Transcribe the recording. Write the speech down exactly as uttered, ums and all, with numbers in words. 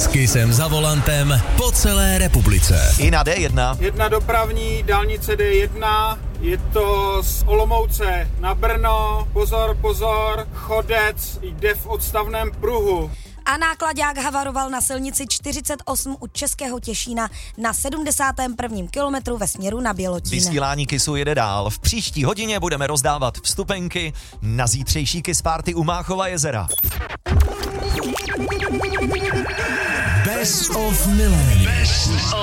S Kissem za volantem po celé republice. I na D jedna. Jedna dopravní, dálnice D jedna, je to z Olomouce na Brno. Pozor, pozor, chodec jde v odstavném pruhu. A náklaďák havaroval na silnici čtyřicet osm u Českého Těšína na sedmdesátém prvním kilometru ve směru na Bělotín. Vysílání Kissu jede dál. V příští hodině budeme rozdávat vstupenky na zítřejší Kiss Party u Máchova jezera. Best of Millennium.